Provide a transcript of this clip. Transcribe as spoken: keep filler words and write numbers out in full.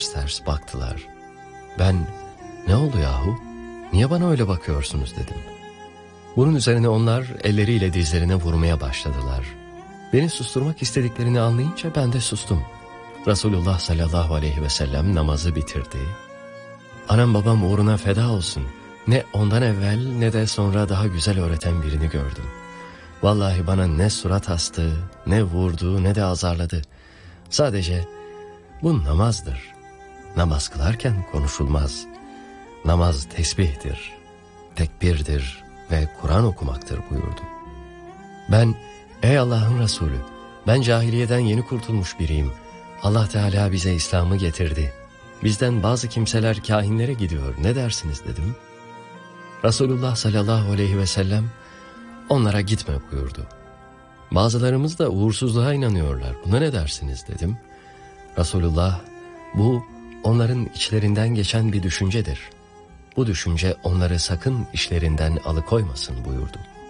ters baktılar. Ben, ne oldu yahu? Niye bana öyle bakıyorsunuz dedim. Bunun üzerine onlar elleriyle dizlerine vurmaya başladılar. Beni susturmak istediklerini anlayınca ben de sustum. Resulullah sallallahu aleyhi ve sellem namazı bitirdi. Anam babam uğruna feda olsun. Ne ondan evvel ne de sonra daha güzel öğreten birini gördüm. Vallahi bana ne surat astı, ne vurdu, ne de azarladı. Sadece bu namazdır. Namaz kılarken konuşulmaz. Namaz tesbihtir, tekbirdir ve Kur'an okumaktır buyurdu. Ben, ey Allah'ın Resulü, ben cahiliyeden yeni kurtulmuş biriyim. Allah Teala bize İslam'ı getirdi. Bizden bazı kimseler kahinlere gidiyor, ne dersiniz dedim. Resulullah sallallahu aleyhi ve sellem onlara gitme buyurdu. Bazılarımız da uğursuzluğa inanıyorlar, buna ne dersiniz dedim. Resulullah, bu onların içlerinden geçen bir düşüncedir. Bu düşünce onları sakın işlerinden alıkoymasın buyurdu.